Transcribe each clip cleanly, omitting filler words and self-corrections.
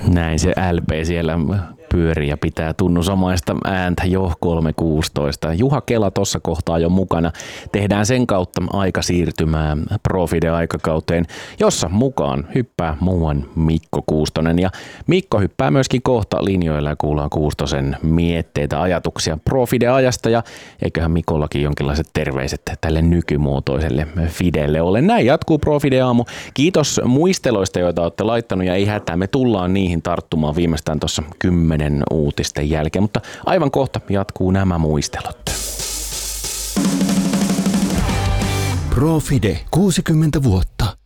Näin se LP siellä pyörii ja pitää tunnusamaista ääntä jo 3.16. Juha Kela tuossa kohtaa jo mukana. Tehdään sen kautta aika siirtymää Profide-aikakauteen, jossa mukaan hyppää muuan Mikko Kuustonen. Ja Mikko hyppää myöskin kohta linjoilla ja kuullaan Kuustosen mietteitä, ajatuksia Profide-ajasta. Ja eiköhän Mikollakin jonkinlaiset terveiset tälle nykymuotoiselle Fidelle ole. Näin jatkuu Profide-aamu. Kiitos muisteloista, joita olette laittanut ja ei hätää. Me tullaan niihin tarttumaan viimeistään tuossa 10 uutisten jälkeen, mutta aivan kohta jatkuu nämä muistelut. Profide 60 vuotta.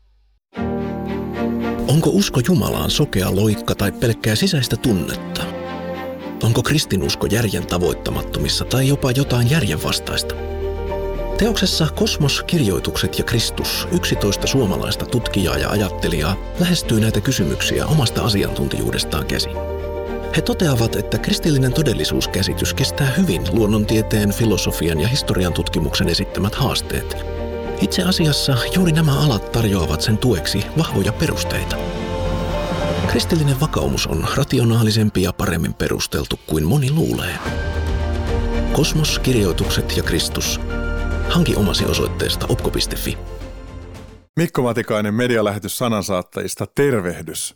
Onko usko Jumalaan sokea loikka tai pelkkää sisäistä tunnetta? Onko kristinusko järjen tavoittamattomissa tai jopa jotain järjenvastaista? Teoksessa Kosmos, kirjoitukset ja Kristus 11 suomalaista tutkijaa ja ajattelijaa lähestyy näitä kysymyksiä omasta asiantuntijuudestaan käsin. He toteavat, että kristillinen todellisuuskäsitys kestää hyvin luonnontieteen, filosofian ja historian tutkimuksen esittämät haasteet. Itse asiassa juuri nämä alat tarjoavat sen tueksi vahvoja perusteita. Kristillinen vakaumus on rationaalisempi ja paremmin perusteltu kuin moni luulee. Kosmos, kirjoitukset ja Kristus. Hanki omasi osoitteesta opko.fi. Mikko Matikainen medialähetys sanansaattajista, tervehdys.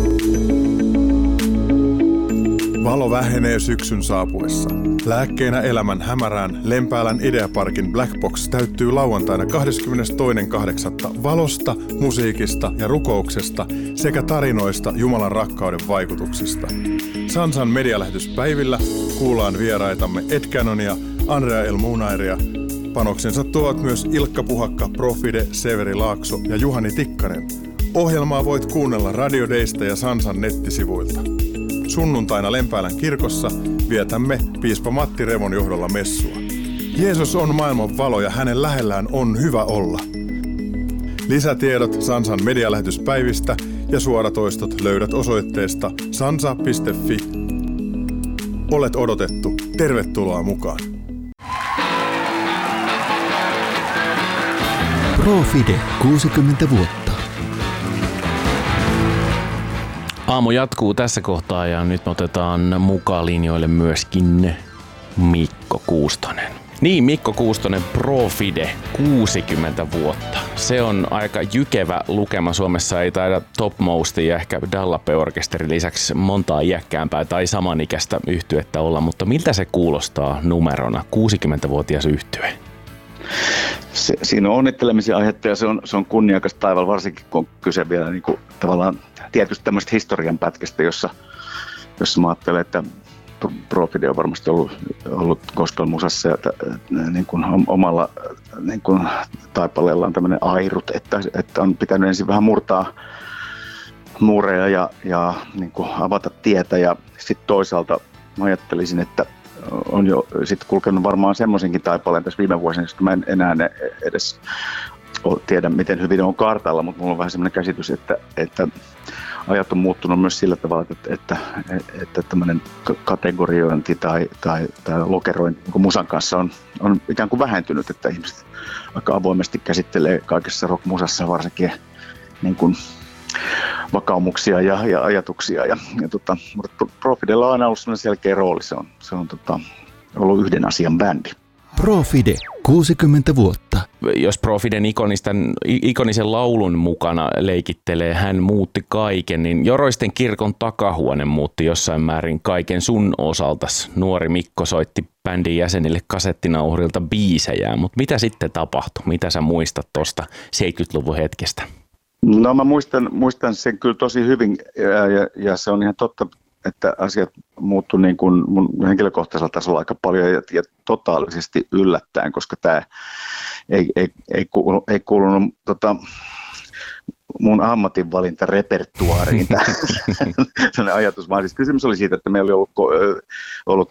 Valo vähenee syksyn saapuessa. Lääkkeenä elämän hämärään Lempäälän Ideaparkin Black Box täyttyy lauantaina 22.8. valosta, musiikista ja rukouksesta sekä tarinoista Jumalan rakkauden vaikutuksista. Sansan medialähetyspäivillä kuullaan vieraitamme Ed Canonia, Andrea El Munairia. Panoksensa tuovat myös Ilkka Puhakka, Profide, Severi Laakso ja Juhani Tikkanen. Ohjelmaa voit kuunnella Radio Daysta ja Sansan nettisivuilta. Sunnuntaina Lempäälän kirkossa vietämme piispa Matti Revon johdolla messua. Jeesus on maailman valo ja hänen lähellään on hyvä olla. Lisätiedot Sansan medialähetyspäivistä ja suoratoistot löydät osoitteesta sansa.fi. Olet odotettu. Tervetuloa mukaan. Profide 60 vuotta. Aamu jatkuu tässä kohtaa ja nyt otetaan mukaan linjoille myöskin Mikko Kuustonen. Niin, Mikko Kuustonen, Profide 60 vuotta. Se on aika jykevä lukema. Suomessa ei taida Topmost ja ehkä Dallape-orkesterin lisäksi montaa iäkkäämpää tai samanikäistä yhtyettä olla, mutta miltä se kuulostaa numerona, 60-vuotias yhtye? Siinä on onnittelemisen aihetta ja se on kunniakas taival, varsinkin kun on kyse vielä niin kuin, tavallaan tietysti tämmöistä historian pätkästä, jossa mä ajattelen, että Profide on varmasti ollut gospel-musassa ja niin kuin omalla niin kuin taipaleellaan tämmöinen airut, että on pitänyt ensin vähän murtaa muureja ja niin kuin avata tietä ja sitten toisaalta mä ajattelisin, että on jo sitten kulkenut varmaan semmoisenkin taipaleen tässä viime vuosina, josta mä en enää edes tiedä, miten hyvin on kartalla, mutta mulla on vähän semmoinen käsitys, että ajat on muuttunut myös sillä tavalla, että tämmöinen kategoriointi tai lokerointi niin musan kanssa on ikään kuin vähentynyt, että ihmiset aika avoimesti käsittelee kaikessa rockmusassa varsinkin niin kuin vakaumuksia ja ajatuksia. Mutta Profidella on aina ollut sellainen selkeä rooli, se on ollut yhden asian bändi. Profide 60 vuotta. Jos Profiden ikonisen laulun mukana leikittelee Hän muutti kaiken, niin Joroisten kirkon takahuone muutti jossain määrin kaiken sun osaltas. Nuori Mikko soitti bändin jäsenille kasettinauhurilta biisejä, mutta mitä sitten tapahtui? Mitä sä muistat tuosta 70-luvun hetkestä? No mä muistan sen kyllä tosi hyvin ja se on ihan totta, että asiat muuttui niin kuin mun henkilökohtaisella tasolla aika paljon ja totaalisesti yllättäen, koska tämä ei kuulunut mun ammatinvalintarepertuaariin sellainen ajatus, vaan siis kysymys oli siitä, että meillä oli ollut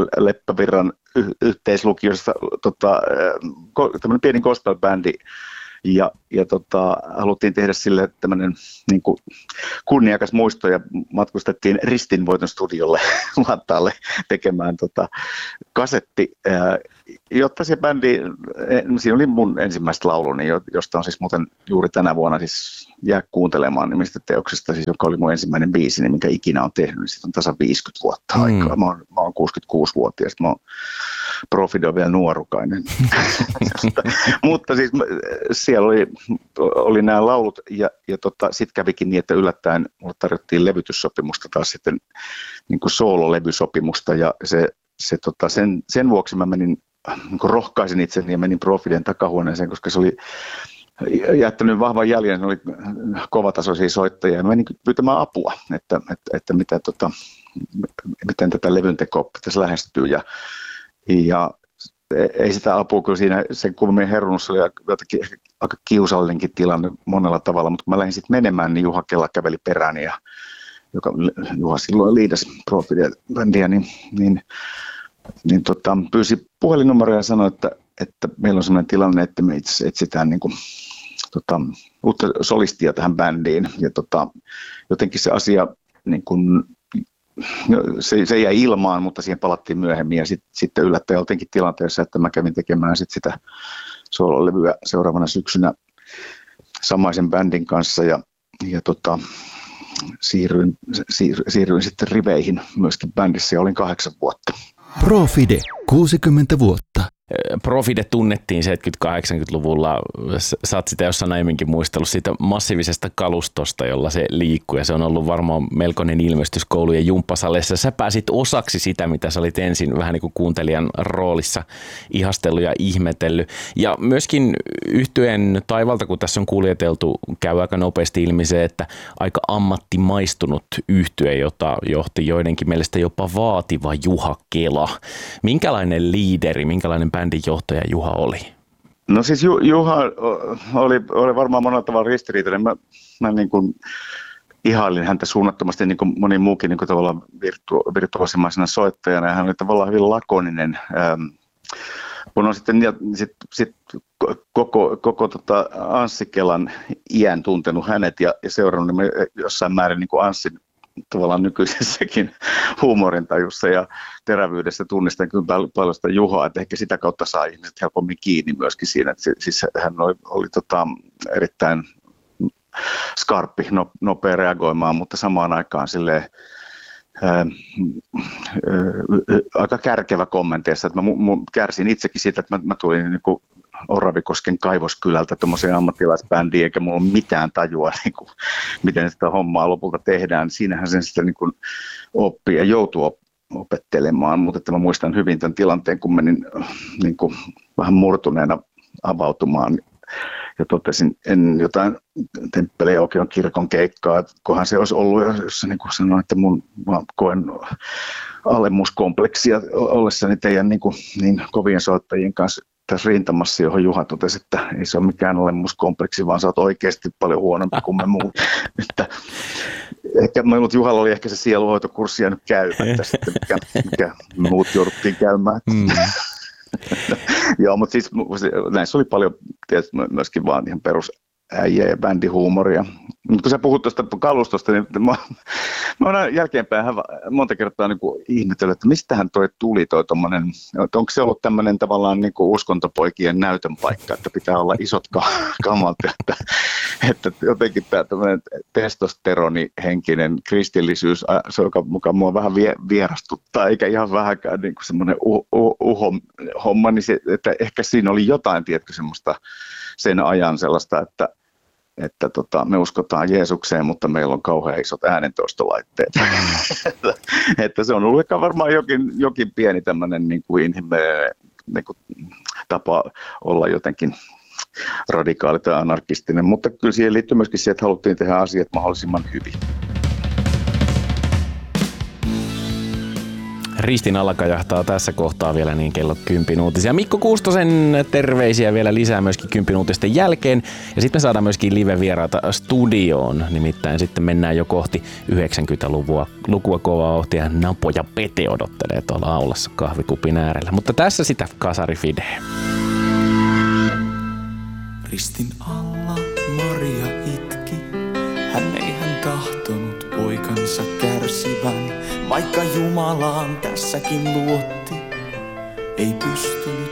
Leppävirran yhteislukiossa tämmöinen pieni gospel-bändi Ja haluttiin tehdä sille tämmöinen niin kuin kunniakas muisto ja matkustettiin Ristinvoiton studiolle Vantaalle tekemään kasetti, jotta se bändi, siinä oli mun ensimmäistä lauluni, josta on siis muuten juuri tänä vuonna siis Jää kuuntelemaan nimistä teoksesta, siis joka oli mun ensimmäinen biisi, niin minkä ikinä on tehnyt, niin siitä on tasan 50 vuotta aikaa. Mä oon 66-vuotias, mä oon Profide on vielä nuorukainen. Mutta siis siellä oli nämä laulut ja sitten kävikin niin, että yllättäen mulle tarjottiin levytyssopimusta taas sitten niin kuin soololevysopimusta ja sen vuoksi mä menin, niin kuin rohkaisin itseni ja menin Profiden takahuoneeseen, koska se oli jättänyt vahvan jäljen, oli kovatasoisia soittajia ja menin pyytämään apua, että miten tätä levyntekoa pitäisi lähestyä ja ei sitä apua kyllä siinä, sen kummemmin herunnussa oli jotakin aika kiusallinenkin tilanne monella tavalla, mutta kun mä lähdin sitten menemään, niin Juha Kela käveli peräni ja Juha silloin liidasi Profide-bändiä, niin pyysi puhelinnumeroa ja sanoi, että meillä on sellainen tilanne, että me itse etsitään niin kuin, uutta solistia tähän bändiin ja jotenkin se asia niin kuin, se jäi ilmaan, mutta siihen palattiin myöhemmin ja sitten yllättäen oltiinkin tilanteessa, että mä kävin tekemään sitä soololevyä seuraavana syksynä samaisen bändin kanssa ja siirryin sitten riveihin myöskin bändissä ja olin 8 vuotta. Profide, 60 vuotta. Profide tunnettiin 70-80-luvulla. Sä oot sitä jossain aiemminkin muistellut siitä massiivisesta kalustosta, jolla se liikkuu. Ja se on ollut varmaan melkoinen ilmestys koulujen jumppasaleissa. Sä pääsit osaksi sitä, mitä sä olit ensin vähän niin kuin kuuntelijan roolissa ihastellut ja ihmetellyt. Ja myöskin yhtyeen taivalta, kun tässä on kuljeteltu, käy aika nopeasti ilmi se, että aika ammattimaistunut yhtye, jota johti joidenkin mielestä jopa vaativa Juha Kela. Minkälainen liideri, minkälainen bändin johtaja Juha oli? No siis Juha oli varmaan monella tavalla ristiriitainen. Mä niin kuin ihailin häntä suunnattomasti niin kuin moni muukin niin kuin tavallaan virtuoosimaisena soittajana. Ja hän oli tavallaan hyvin lakoninen. Kun on sitten koko Anssi Kelan iän tuntenut hänet ja seurannut niin jossain määrin niin kuin Anssin tavallaan nykyisessäkin huumorintajussa ja terävyydessä tunnistan kyllä paljon sitä Juhaa, että ehkä sitä kautta saa ihmiset helpommin kiinni myöskin siinä, että siis hän oli erittäin skarppi, nopea reagoimaan, mutta samaan aikaan silleen aika kärkevä kommenteissa, että mä kärsin itsekin siitä, että mä tulin niin kuin Oravikosken kaivoskylältä tuommoiseen ammattilaisbändiin, eikä mulla ole mitään tajua, niin kuin, miten sitä hommaa lopulta tehdään. Siinähän sen sitten niin kuin oppii ja joutuu opettelemaan, mutta että mä muistan hyvin tämän tilanteen, kun menin niin kuin vähän murtuneena avautumaan ja totesin en jotain Temppeli-Aukion kirkon keikkaa, että kohan se olisi ollut, jossa niin kuin sanoin, että mä koen alemmuuskompleksia ollessani teidän niin kovien soittajien kanssa tässä rintamassa, johon Juha totesi, että ei se ole mikään alemmuuskompleksi, vaan sä oot oikeasti paljon huonompi kuin me muut. Ehkä Juhalla oli ehkä se sieluhoitokurssi jäänyt käymättä sitten, mikä muut jouduttiin käymään. Joo, mutta siis näissä oli paljon tietysti myöskin vaan ihan perusäijä ja bändihuumoria. Mutta kun sä puhut tuosta kalustosta, niin mä oon jälkeenpäin monta kertaa niin ihmetellyt, että mistähän toi tuli toi tommonen, onko se ollut tämmöinen tavallaan niin kuin uskontopoikien näytön paikka, että pitää olla isot kamat, että jotenkin tämä tämmöinen testosteronihenkinen kristillisyys, se joka mukaan mua vähän vierastuttaa, eikä ihan vähänkään niin kuin semmoinen homma, niin se, että ehkä siinä oli jotain, tiedätkö, semmoista sen ajan sellaista, että me uskotaan Jeesukseen, mutta meillä on kauhean isot äänentoistolaitteet. Että se on ollut ehkä varmaan jokin pieni tämmöinen niin kuin inhimillinen niin kuin tapa olla jotenkin radikaali tai anarkistinen, mutta kyllä siihen liittyy myöskin siihen, että haluttiin tehdä asiat mahdollisimman hyvin. Ristin alla kajahtaa tässä kohtaa vielä niin kello 10 uutisia. Mikko Kuustosen terveisiä vielä lisää myöskin 10 uutisten jälkeen. Ja sitten me saadaan myöskin live-vieraata studioon. Nimittäin sitten mennään jo kohti 90-lukua kovaa ohtia. Napo ja Pete odottelee tuolla aulassa kahvikupin äärellä. Mutta tässä sitä Kasari Fide. Ristin vaikka Jumalaan tässäkin luotti, ei pystynyt.